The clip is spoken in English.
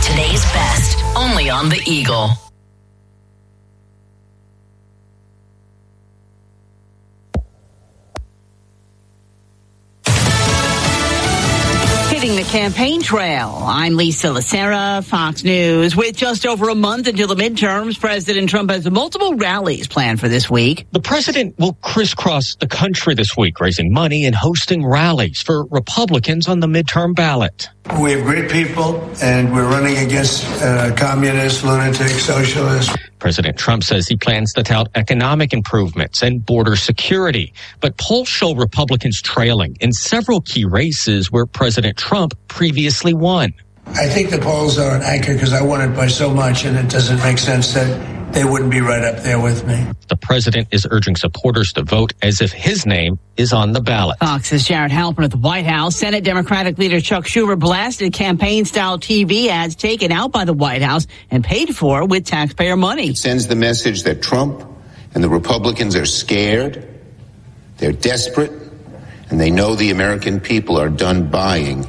Today's best, only on The Eagle. The campaign trail. I'm Lisa Lacera, Fox News. With just over a month until the midterms, President Trump has multiple rallies planned for this week. The president will crisscross the country this week, raising money and hosting rallies for Republicans on the midterm ballot. We have great people, and we're running against communists, lunatics, socialists. President Trump says he plans to tout economic improvements and border security, but polls show Republicans trailing in several key races where President Trump previously won. I think the polls are an anchor because I won it by so much, and it doesn't make sense that they wouldn't be right up there with me. The president is urging supporters to vote as if his name is on the ballot. Fox's Jared Halpern at the White House. Senate Democratic leader Chuck Schumer blasted campaign-style TV ads taken out by the White House and paid for with taxpayer money. It sends the message that Trump and the Republicans are scared, they're desperate, and they know the American people are done buying